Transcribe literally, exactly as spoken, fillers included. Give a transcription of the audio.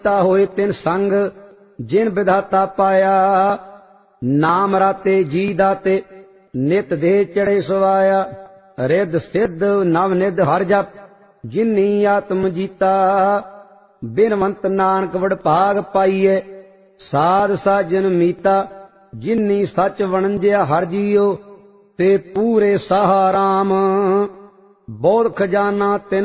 ਤਾ ਹੋਏ ਤਿਨ ਸੰਗ ਜਿਨ ਵਿਧਾਤਾ ਪਾਇਆ। ਨਾਮ ਰਾਤੇ ਜੀ ਦਾਤੇ ਨਿਤ ਦੇ ਚੜੇ ਸਵਾਇਆ। ਰਿੱਧ ਸਿੱਧ ਨਵ ਨਿਧ ਹਰ ਜਪ ਜਿਨੀ ਆਤਮ ਜੀਤਾ। ਬਿਨਵੰਤ ਨਾਨਕ ਵਡਭਾਗ ਪਾਈਐ ਸਾਧ ਸਾਜਨ ਮੀਤਾ। ਜਿਨੀ ਸੱਚ ਵਣਜਿਆ ਹਰ ਜੀਓ ਤੇ ਪੂਰੇ ਸਾਹਾ ਰਾਮ। ਬੋਧ ਖਜ਼ਾਨਾ ਤਿਨ